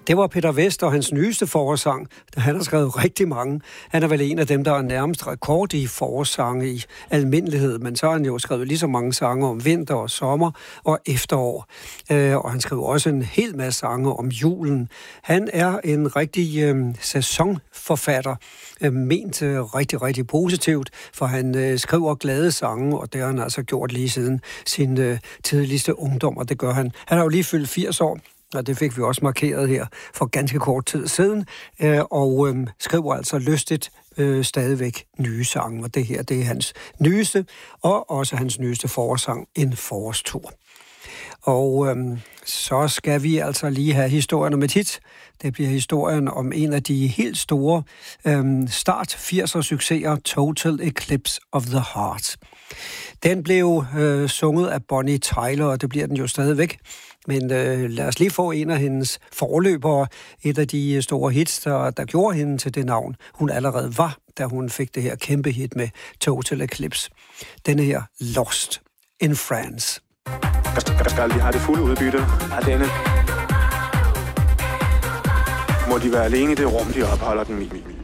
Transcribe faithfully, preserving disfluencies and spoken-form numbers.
Det var Peter Vest og hans nyeste forårssang. Han har skrevet rigtig mange. Han er vel en af dem, der er nærmest rekord i forårssange i almindelighed, men så har han jo skrevet lige så mange sange om vinter og sommer og efterår. Øh, og han skrev også en hel masse sange om julen. Han er en rigtig øh, sæsonforfatter, øh, ment øh, rigtig, rigtig positivt, for han øh, skriver glade sange, og det har han altså gjort lige siden sin øh, tidligste ungdom, og det gør han. Han har jo lige fyldt firs år, og det fik vi også markeret her for ganske kort tid siden, øh, og øh, skriver altså lystigt øh, stadigvæk nye sange, og det her, det er hans nyeste, og også hans nyeste forårssang, En forårstur. Og øhm, så skal vi altså lige have historien om et hit. Det bliver historien om en af de helt store øhm, start firserne succeser, Total Eclipse of the Heart. Den blev øh, sunget af Bonnie Tyler, og det bliver den jo stadigvæk. Men øh, lad os lige få en af hendes forløbere, et af de store hits, der, der gjorde hende til det navn, hun allerede var, da hun fik det her kæmpe hit med Total Eclipse. Denne her, Lost in France. Jeg skal aldrig have det fulde udbytte af denne. Må de være alene i det rum, de opholder den i.